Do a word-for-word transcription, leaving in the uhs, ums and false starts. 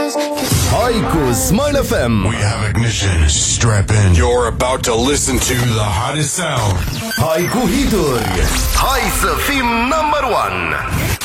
Hai cu Smile F M. We have ignition. Strap in. You're about to listen to the hottest sound. Hai cu hituri. Hai să fim number one.